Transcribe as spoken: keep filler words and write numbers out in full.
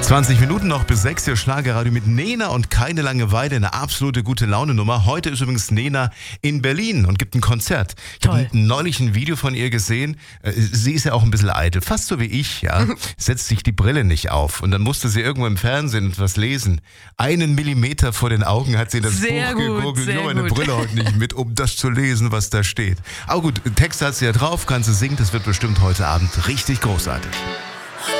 zwanzig Minuten noch bis sechs Uhr Schlagerradio mit Nena und keine Langeweile, eine absolute gute Laune-Nummer. Heute ist übrigens Nena in Berlin und gibt ein Konzert. Ich habe neulich ein Video von ihr gesehen. Sie ist ja auch ein bisschen eitel, fast so wie ich, ja. Setzt sich die Brille nicht auf und dann musste sie irgendwo im Fernsehen etwas lesen. Einen Millimeter vor den Augen hat sie in das sehr Buch gut, gegoogelt. Ich sehr habe meine gut. Brille heute nicht mit, um das zu lesen, was da steht. Aber gut, Text hat sie ja drauf, kann sie singen. Das wird bestimmt heute Abend richtig großartig.